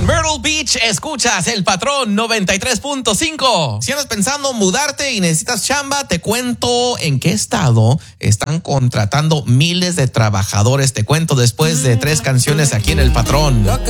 Myrtle Beach, escuchas El Patrón 93.5. Si andas pensando mudarte y necesitas chamba, te cuento en qué estado están contratando miles de trabajadores. Te cuento después de 3 canciones aquí en El Patrón.